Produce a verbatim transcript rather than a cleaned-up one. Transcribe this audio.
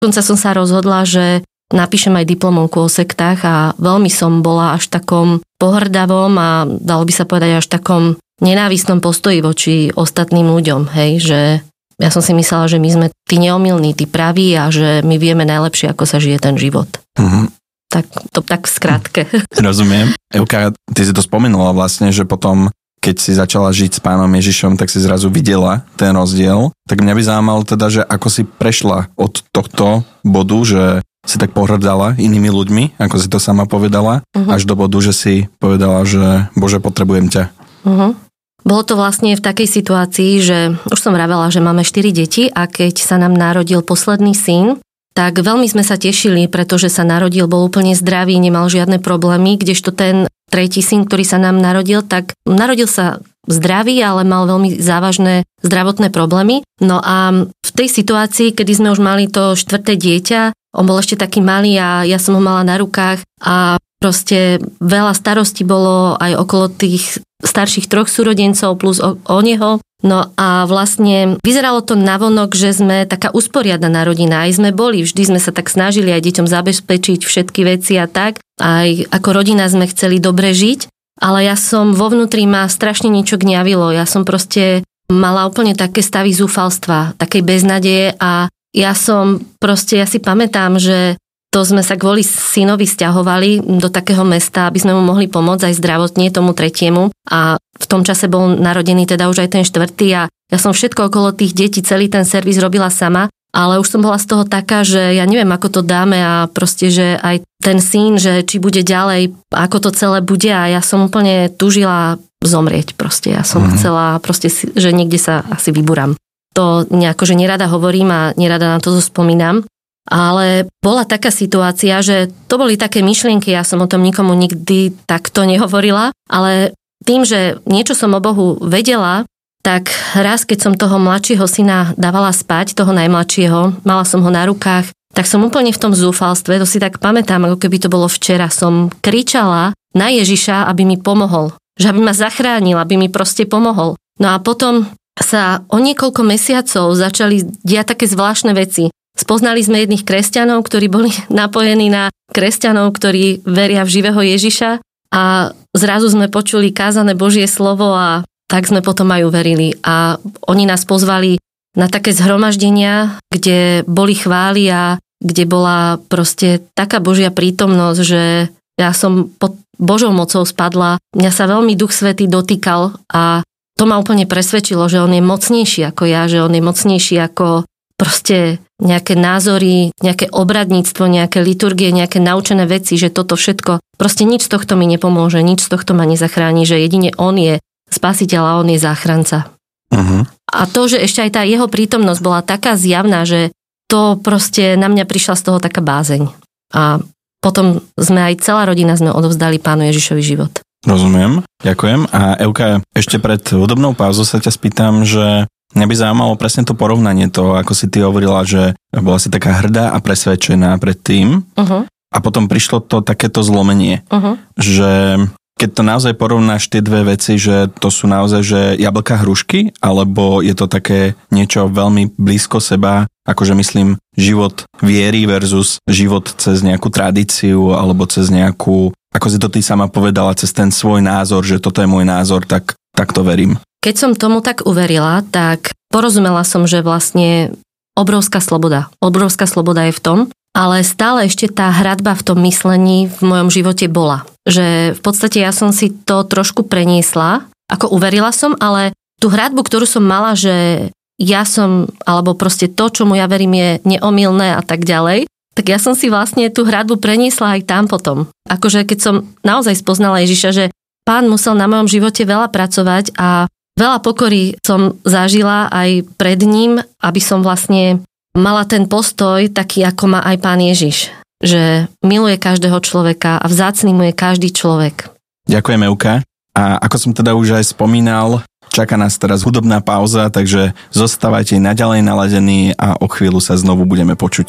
Dokonca som sa rozhodla, že napíšem aj diplomovku o sektách a veľmi som bola až takom pohrdavom a dalo by sa povedať až takom nenávistnom postoji voči ostatným ľuďom, hej, že ja som si myslela, že my sme tí neomylní, tí praví a že my vieme najlepšie, ako sa žije ten život. Mm-hmm. Tak to tak v skratke. Rozumiem. Evka, ty si to spomenula vlastne, že potom, keď si začala žiť s Pánom Ježišom, tak si zrazu videla ten rozdiel. Tak mňa by zaujímalo teda, že ako si prešla od tohto bodu, že si tak pohrdala inými ľuďmi, ako si to sama povedala, uh-huh. až do bodu, že si povedala, že Bože, potrebujem ťa. Uh-huh. Bolo to vlastne v takej situácii, že už som vravela, že máme štyri deti a keď sa nám narodil posledný syn, tak veľmi sme sa tešili, pretože sa narodil, bol úplne zdravý, nemal žiadne problémy, kdežto ten tretí syn, ktorý sa nám narodil, tak narodil sa zdravý, ale mal veľmi závažné zdravotné problémy. No a v tej situácii, kedy sme už mali to štvrté dieťa, on bol ešte taký malý a ja som ho mala na rukách a proste veľa starostí bolo aj okolo tých starších troch súrodencov plus o, o neho. No a vlastne vyzeralo to navonok, že sme taká usporiadaná rodina. Aj sme boli, vždy sme sa tak snažili aj deťom zabezpečiť všetky veci a tak. Aj ako rodina sme chceli dobre žiť, ale ja som vo vnútri ma strašne niečo gňavilo. Ja som proste mala úplne také stavy zúfalstva, takej beznadeje a ja som proste, ja si pamätám, že to sme sa kvôli synovi sťahovali do takého mesta, aby sme mu mohli pomôcť aj zdravotne tomu tretiemu. A v tom čase bol narodený teda už aj ten štvrtý a ja som všetko okolo tých detí, celý ten servis robila sama, ale už som bola z toho taká, že ja neviem, ako to dáme a proste, že aj ten syn, že či bude ďalej, ako to celé bude a ja som úplne túžila zomrieť proste. Ja som mm. chcela proste, že niekde sa asi vyburám. To nejako, že nerada hovorím a nerada na to spomínam. Ale bola taká situácia, že to boli také myšlienky, ja som o tom nikomu nikdy takto nehovorila, ale tým, že niečo som o Bohu vedela, tak raz, keď som toho mladšieho syna dávala spať, toho najmladšieho, mala som ho na rukách, tak som úplne v tom zúfalstve, to si tak pamätám, ako keby to bolo včera, som kričala na Ježiša, aby mi pomohol, že aby ma zachránil, aby mi proste pomohol. No a potom sa o niekoľko mesiacov začali diať také zvláštne veci. Spoznali sme jedných kresťanov, ktorí boli napojení na kresťanov, ktorí veria v živého Ježiša a zrazu sme počuli kázané Božie slovo a tak sme potom aj uverili. A oni nás pozvali na také zhromaždenia, kde boli chvály a kde bola proste taká Božia prítomnosť, že ja som pod Božou mocou spadla. Mňa sa veľmi Duch Svätý dotýkal a to ma úplne presvedčilo, že on je mocnejší ako ja, že on je mocnejší ako proste nejaké názory, nejaké obradníctvo, nejaké liturgie, nejaké naučené veci, že toto všetko, proste nič z tohto mi nepomôže, nič z tohto ma nezachráni, že jedine on je spasiteľ a on je záchranca. Uh-huh. A to, že ešte aj tá jeho prítomnosť bola taká zjavná, že to proste na mňa prišla z toho taká bázeň. A potom sme aj celá rodina sme odovzdali Pánu Ježišovi život. Rozumiem, ďakujem. A Evka, ešte pred hudobnou pauzou sa ťa spýtam, že mňa by zaujímalo presne to porovnanie toho, ako si ty hovorila, že bola si taká hrdá a presvedčená pred tým uh-huh. a potom prišlo to takéto zlomenie, uh-huh. že keď to naozaj porovnáš tie dve veci, že to sú naozaj, že jablka hrušky, alebo je to také niečo veľmi blízko seba, akože myslím život viery versus život cez nejakú tradíciu, alebo cez nejakú, ako si to ty sama povedala, cez ten svoj názor, že toto je môj názor, tak, tak to verím. Keď som tomu tak uverila, tak porozumela som, že vlastne obrovská sloboda. Obrovská sloboda je v tom, ale stále ešte tá hradba v tom myslení v mojom živote bola. Že v podstate ja som si to trošku preniesla, ako uverila som, ale tú hradbu, ktorú som mala, že ja som, alebo proste to, čomu ja verím, je neomylné a tak ďalej, tak ja som si vlastne tú hradbu preniesla aj tam potom. Akože keď som naozaj spoznala Ježiša, že Pán musel na mojom živote veľa pracovať a veľa pokory som zažila aj pred ním, aby som vlastne mala ten postoj taký, ako má aj Pán Ježiš. Že miluje každého človeka a vzácny mu je každý človek. Ďakujem, Evka. A ako som teda už aj spomínal, čaká nás teraz hudobná pauza, takže zostávajte naďalej naladení a o chvíľu sa znovu budeme počuť.